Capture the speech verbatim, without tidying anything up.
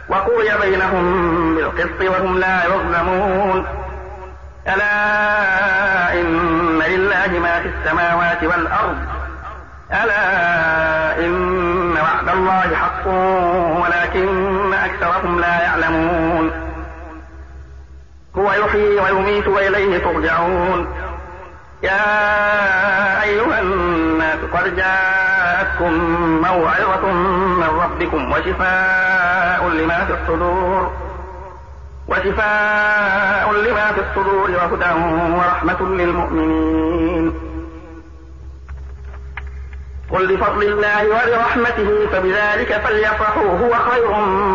وقضي بينهم بالقسط وهم لا يظلمون. ألا إن لله ما في السماوات والأرض ألا إن وعد الله حق ولكن أكثرهم لا يعلمون. هو يحيي ويميت وإليه ترجعون. يا أيها الناس قد جاءتكم موعظة من ربكم وشفاء لما في الصدور وشفاء لما في الصدور وهدى ورحمة للمؤمنين. قل بفضل الله وبرحمته فبذلك فليفرحوا هو خير